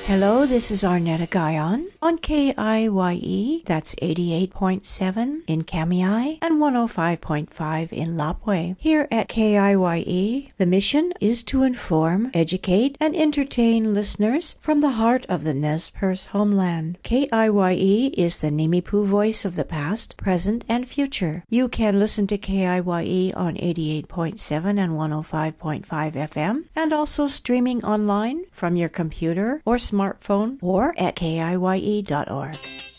Hello, this is Arnetta Guyon on KIYE, that's 88.7 in Kamiai and 105.5 in Lapwai. Here at KIYE, the mission is to inform, educate, and entertain listeners from the heart of the Nez Perce homeland. KIYE is the Nimipu voice of the past, present, and future. You can listen to KIYE on 88.7 and 105.5 FM, and also streaming online from your computer or smartphone or at KIYE.org.